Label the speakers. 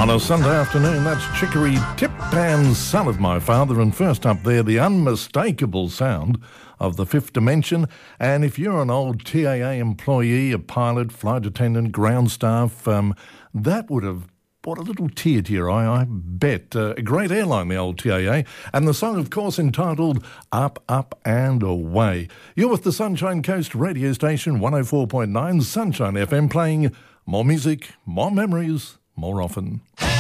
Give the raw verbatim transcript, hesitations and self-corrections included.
Speaker 1: On a Sunday afternoon, that's Chicory Tip Pan, Son of My Father. And first up there, the unmistakable sound of The Fifth Dimension. And if you're an old T A A employee, a pilot, flight attendant, ground staff, um, that would have brought a little tear to your eye, I bet. Uh, a great airline, the old T A A. And the song, of course, entitled Up, Up and Away. You're with the Sunshine Coast radio station, one oh four point nine Sunshine F M, playing more music, more memories, more often.